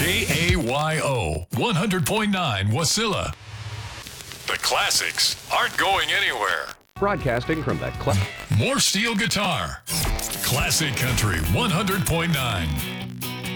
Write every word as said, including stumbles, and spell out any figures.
K A Y O, one hundred point nine Wasilla. The classics aren't going anywhere. Broadcasting from the club. More steel guitar. Classic Country one hundred point nine.